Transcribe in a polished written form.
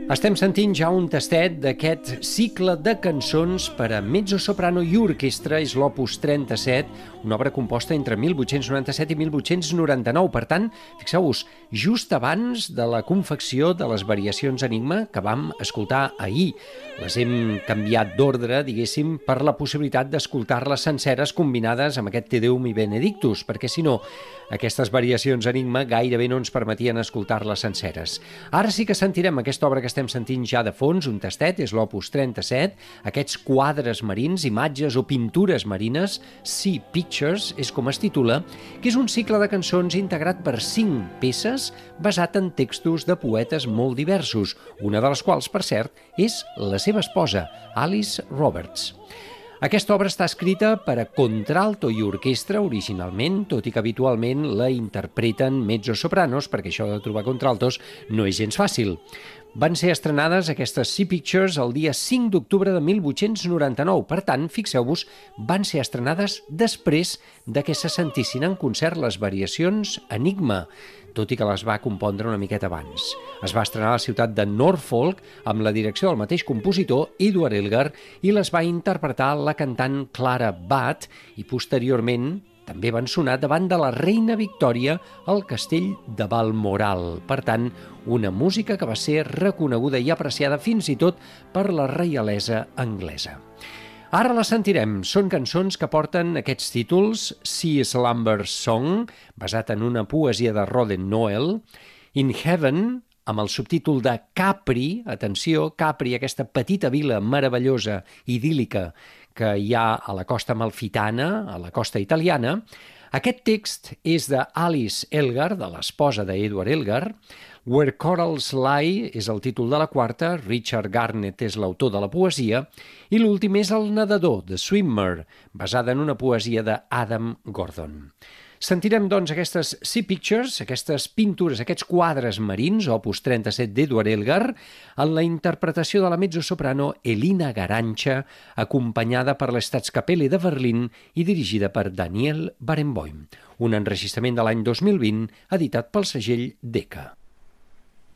Estem sentint ja un tastet d'aquest cicle de cançons per a mezzo-soprano i orquestra, és l'opus 37, una obra composta entre 1897 i 1899. Per tant, fixeu-vos, just abans de la confecció de les variacions Enigma que vam escoltar ahir. Les hem canviat d'ordre, diguéssim, per la possibilitat d'escoltar-les senceres combinades amb aquest Te Deum i Benedictus, perquè si no, aquestes variacions Enigma gairebé no ens permetien escoltar-les senceres. Ara sí que sentirem aquesta obra que estem sentint ja de fons, un tastet, és l'opus 37, aquests quadres marins, imatges o pintures marines, Sea Pictures, és com es titula, que és un cicle de cançons integrat per 5 peces basat en textos de poetes molt diversos, una de les quals, per cert, és la seva esposa, Alice Roberts. Aquesta obra està escrita per a contralto i orquestra originalment, tot i que habitualment la interpreten mezzosopranos, perquè això de trobar contraltos no és gens fàcil. Van ser estrenades aquestes Sea Pictures el dia 5 d'octubre de 1899. Per tant, fixeu-vos, van ser estrenades després de que se sentissin en concert les variacions Enigma, tot i que les va compondre una miqueta abans. Es va estrenar a la ciutat de Norfolk amb la direcció del mateix compositor, Edward Elgar, i les va interpretar la cantant Clara Budd i posteriorment també van sonar davant de la reina Victòria al castell de Balmoral. Per tant, una música que va ser reconeguda i apreciada fins i tot per la reialesa anglesa. Ara la sentirem. Són cançons que porten aquests títols: Sea Slumber Song, basat en una poesia de Roden Noel, In Heaven, amb el subtítol de Capri, atenció, Capri, aquesta petita vila meravellosa, idíl·lica, que hi ha a la costa amalfitana, a la costa italiana. Aquest text és de Alice Elgar, de l'esposa d'Edward Elgar. Where Corals Lie és el títol de la quarta, Richard Garnett és l'autor de la poesia, i l'últim és El nedador, The Swimmer, basada en una poesia d'Adam Gordon. Sentirem, doncs, aquestes Sea Pictures, aquestes pintures, aquests quadres marins, opus 37 d'Edward Elgar, en la interpretació de la mezzosoprano Elina Garancha, acompanyada per l'Staatskapelle de Berlín i dirigida per Daniel Barenboim. Un enregistrament de l'any 2020, editat pel segell Decca.